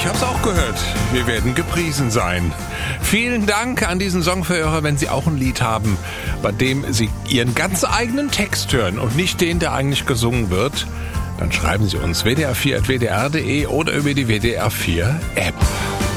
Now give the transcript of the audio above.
ich habe es auch gehört. Wir werden gepriesen sein. Vielen Dank an diesen Songverhörer, wenn Sie auch ein Lied haben, bei dem Sie Ihren ganz eigenen Text hören und nicht den, der eigentlich gesungen wird. Dann schreiben Sie uns wdr4@wdr.de oder über die WDR 4 App.